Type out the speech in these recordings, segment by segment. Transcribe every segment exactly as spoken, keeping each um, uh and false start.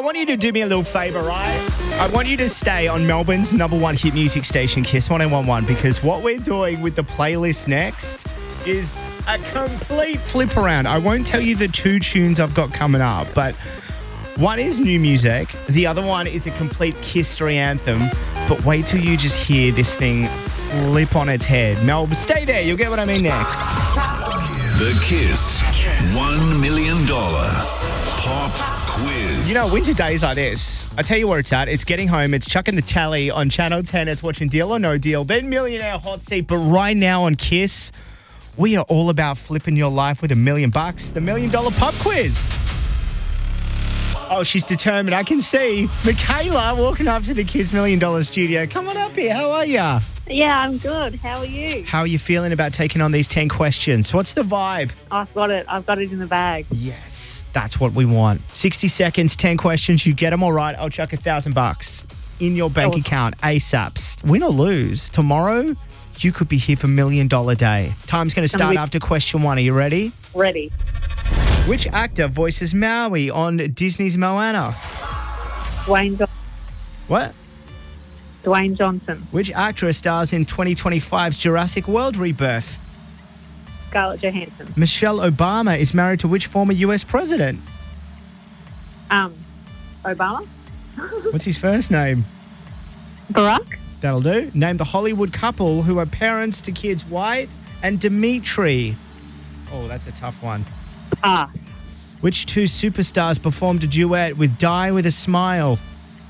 want you to do me a little favour, right? I want you to stay on Melbourne's number one hit music station, Kiss one oh one one, because what we're doing with the playlist next is a complete flip around. I won't tell you the two tunes I've got coming up, but one is new music. The other one is a complete Kiss three anthem. But wait till you just hear this thing flip on its head. Mel, stay there. You'll get what I mean next. The Kiss one million dollars Pop Quiz. You know, winter days like this, I tell you where it's at. It's getting home. It's chucking the tally on Channel ten. It's watching Deal or No Deal. Then Millionaire Hot Seat. But right now on Kiss, we are all about flipping your life with a million bucks. The Million Dollar Pop Quiz. Oh, she's determined. I can see Michaela walking up to the Kiss Million Dollar studio. Come on up here. How are you? Yeah, I'm good. How are you? How are you feeling about taking on these ten questions? What's the vibe? I've got it. I've got it in the bag. Yes, that's what we want. sixty seconds, ten questions. You get them all right, I'll chuck a thousand bucks in your bank Oh. account ASAPs. Win or lose, tomorrow you could be here for Million Dollar Day. Time's going to start we- after question one. Are you ready? Ready. Which actor voices Maui on Disney's Moana? Dwayne, jo- What? Dwayne Johnson. Which actress stars in twenty twenty-five's Jurassic World Rebirth? Scarlett Johansson. Michelle Obama is married to which former U S president? Um, Obama. What's his first name? Barack. That'll do. Name the Hollywood couple who are parents to kids White and Dimitri. Oh, that's a tough one. Ah. Which two superstars performed a duet with Die With a Smile?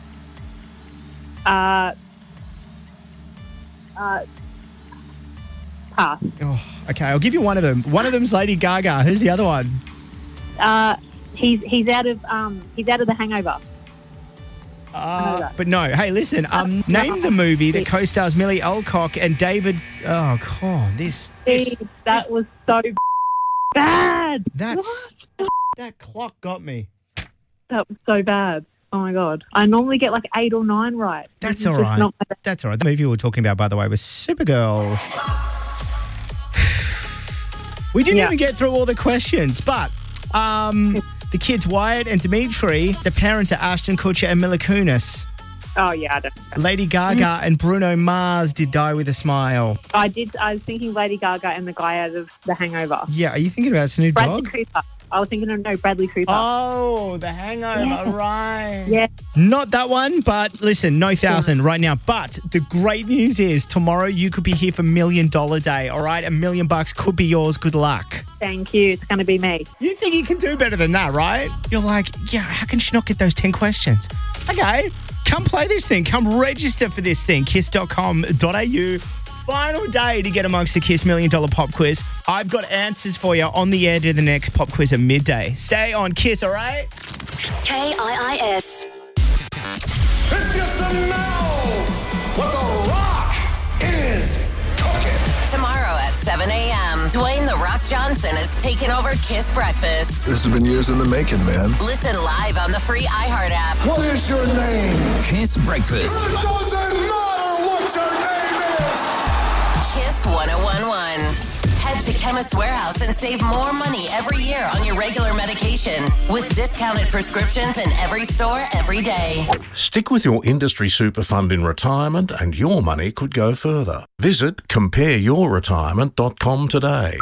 Uh. Uh. Pass. Oh, okay, I'll give you one of them. One of them's Lady Gaga. Who's the other one? Uh. He's he's out of um he's out of The Hangover. Uh, but no. Hey, listen. Um, name the movie that co-stars Millie Alcock and David. Oh, come on. This. this See, that was so bad. that's that clock got me. That was so bad. Oh my god! I normally get like eight or nine right. That's This is all just right. not my- That's all right. The movie we were talking about, by the way, was Supergirl. We didn't Yeah. even get through all the questions, but um, the kids Wyatt and Dimitri, the parents are Ashton Kutcher and Mila Kunis. Oh yeah, I don't. Lady Gaga and Bruno Mars did Die With a Smile. I did. I was thinking Lady Gaga and the guy out of The Hangover. Yeah, are you thinking about Snoop Bradley Dogg? Cooper. I was thinking of no Bradley Cooper. Oh, The Hangover, Yeah. right. Yeah. Not that one, but listen, no thousand right now. But the great news is tomorrow you could be here for Million Dollar Day, all right? A million bucks could be yours. Good luck. Thank you. It's going to be me. You think you can do better than that, right? You're like, yeah, how can she not get those ten questions? Okay, come play this thing. Come register for this thing, kiss dot com dot a u. Final day to get amongst the Kiss Million Dollar Pop Quiz. I've got answers for you on the air to the next pop quiz at midday. Stay on Kiss, all right? K I I S. If you smell what The Rock is cooking. Tomorrow at seven a.m., Dwayne The Rock Johnson is taking over Kiss Breakfast. This has been years in the making, man. Listen live on the free iHeart app. What is your name? Kiss Breakfast. It doesn't matter what your name is. Kiss one oh one one. Head to Chemist Warehouse and save more money every year on your regular medication with discounted prescriptions in every store every day. Stick with your industry super fund in retirement and your money could go further. Visit compare your retirement dot com today.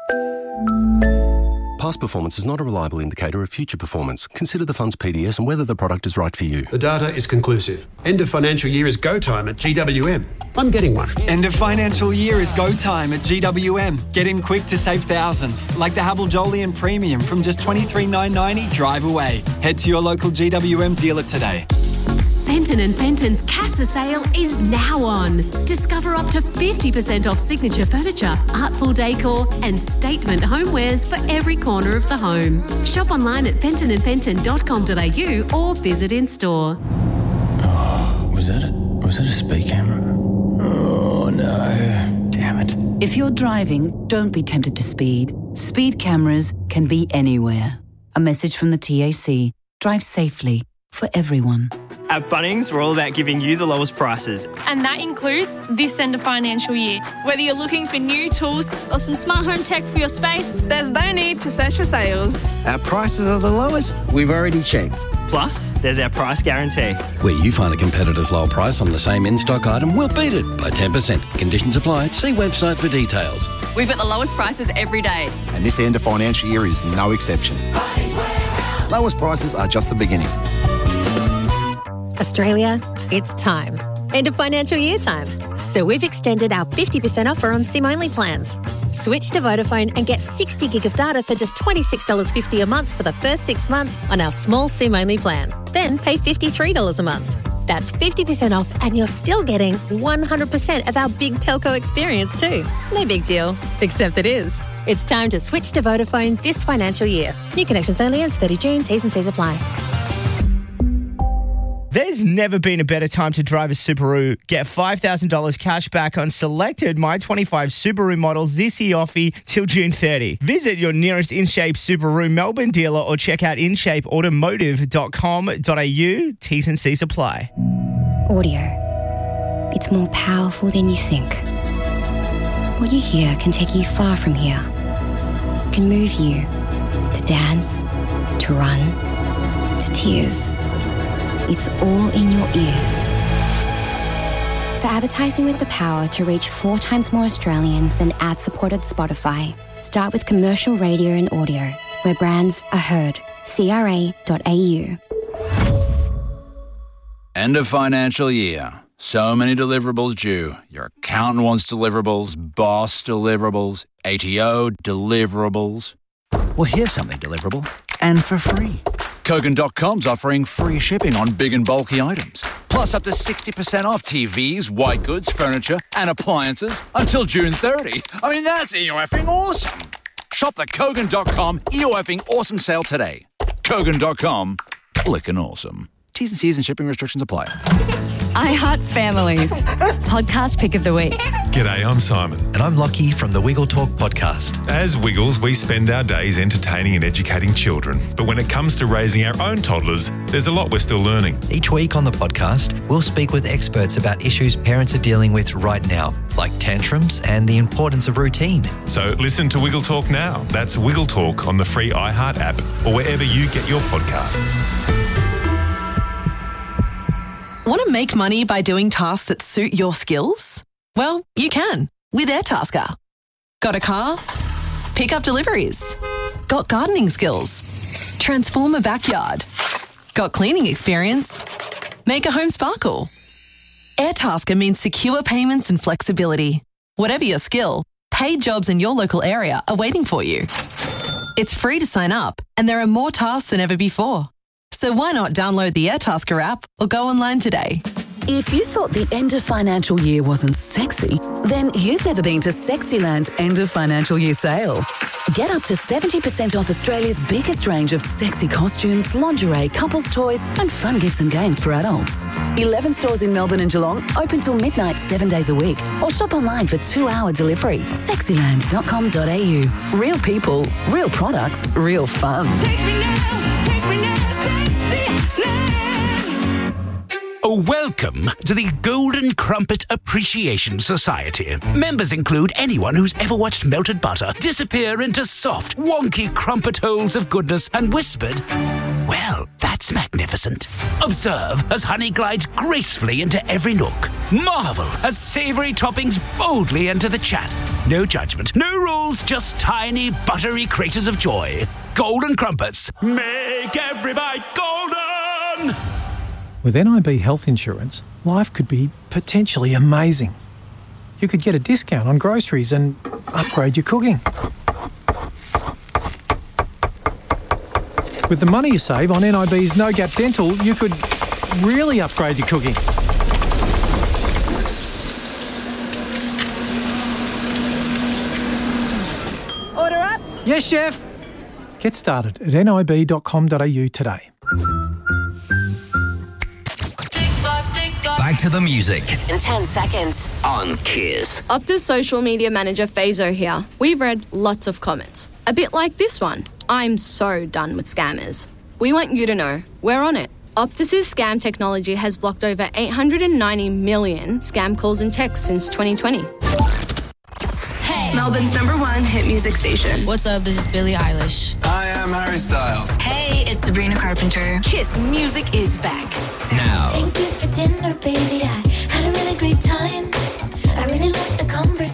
Past performance is not a reliable indicator of future performance. Consider the fund's P D S and whether the product is right for you. The data is conclusive. End of financial year is go time at G W M. I'm getting one. End of financial year is go time at G W M. Get in quick to save thousands, like the Havel Jolion Premium from just twenty-three thousand nine hundred ninety drive away. Head to your local G W M dealer today. Fenton and Fenton's Casa sale is now on. Discover up to fifty percent off signature furniture, artful decor and statement homewares for every corner of the home. Shop online at fenton and fenton dot com dot a u or visit in store. Oh, was that it? Was that a speed camera? Oh, no. Damn it. If you're driving, don't be tempted to speed. Speed cameras can be anywhere. A message from the T A C. Drive safely. for everyone. At Bunnings, we're all about giving you the lowest prices. And that includes this end of financial year. Whether you're looking for new tools or some smart home tech for your space, there's no need to search for sales. Our prices are the lowest we've already checked. Plus, there's our price guarantee. Where you find a competitor's low price on the same in-stock item, we'll beat it by ten percent. Conditions apply. See website for details. We've got the lowest prices every day. And this end of financial year is no exception. Lowest prices are just the beginning. Australia, it's time. End of financial year time. So we've extended our fifty percent offer on SIM-only plans. Switch to Vodafone and get sixty gig of data for just twenty-six dollars fifty a month for the first six months on our small SIM-only plan. Then pay fifty-three dollars a month. That's fifty percent off and you're still getting one hundred percent of our big telco experience too. No big deal, except it is. It's time to switch to Vodafone this financial year. New connections only ends thirtieth of June. T's and C's apply. There's never been a better time to drive a Subaru. Get five thousand dollars cash back on selected My twenty-five Subaru models this year offie till June thirtieth. Visit your nearest InShape Subaru Melbourne dealer or check out in shape automotive dot com dot a u. T's and C's apply. Audio. It's more powerful than you think. What you hear can take you far from here. It can move you to dance, to run, to tears. It's all in your ears. For advertising with the power to reach four times more Australians than ad-supported Spotify, start with commercial radio and audio, where brands are heard. C R A dot A U. End of financial year. So many deliverables due. Your accountant wants deliverables, boss deliverables, A T O deliverables. Well, here's something deliverable and for free. Kogan dot com's offering free shipping on big and bulky items. Plus up to sixty percent off T Vs, white goods, furniture and appliances until June thirtieth. I mean, that's E O F-ing awesome. Shop the Kogan dot com E O F-ing awesome sale today. Kogan dot com, clickin' awesome. T's and C's and shipping restrictions apply. I Heart Families. Podcast pick of the week. G'day, I'm Simon. And I'm Lockie from the Wiggle Talk podcast. As Wiggles, we spend our days entertaining and educating children. But when it comes to raising our own toddlers, there's a lot we're still learning. Each week on the podcast, we'll speak with experts about issues parents are dealing with right now, like tantrums and the importance of routine. So listen to Wiggle Talk now. That's Wiggle Talk on the free iHeart app or wherever you get your podcasts. Want to make money by doing tasks that suit your skills? Well, you can with Airtasker. Got a car? Pick up deliveries. Got gardening skills? Transform a backyard. Got cleaning experience? Make a home sparkle. Airtasker means secure payments and flexibility. Whatever your skill, paid jobs in your local area are waiting for you. It's free to sign up and there are more tasks than ever before. So why not download the Airtasker app or go online today? If you thought the end of financial year wasn't sexy, then you've never been to Sexyland's end of financial year sale. Get up to seventy percent off Australia's biggest range of sexy costumes, lingerie, couples toys and fun gifts and games for adults. eleven stores in Melbourne and Geelong, open till midnight seven days a week. Or shop online for two-hour delivery. Sexyland dot com dot a u. Real people, real products, real fun. Take me now, take me now. Oh, welcome to the Golden Crumpet Appreciation Society. Members include anyone who's ever watched melted butter disappear into soft, wonky crumpet holes of goodness and whispered, well, that's magnificent. Observe as honey glides gracefully into every nook. Marvel as savoury toppings boldly enter the chat. No judgment, no rules, just tiny, buttery craters of joy. Golden Crumpets. Make every bite golden! With N I B Health Insurance, life could be potentially amazing. You could get a discount on groceries and upgrade your cooking. With the money you save on N I B's No Gap Dental, you could really upgrade your cooking. Order up. Yes, chef. Get started at N I B dot com dot a u today. Back to the music. In ten seconds. On Kiss. Optus social media manager Fazo here. We've read lots of comments. A bit like this one. I'm so done with scammers. We want you to know we're on it. Optus's scam technology has blocked over eight hundred ninety million scam calls and texts since twenty twenty. Hey, Melbourne's number one hit music station. What's up? This is Billie Eilish. Hi, I'm Harry Styles. Hey, it's Sabrina Carpenter. Kiss Music is back. Now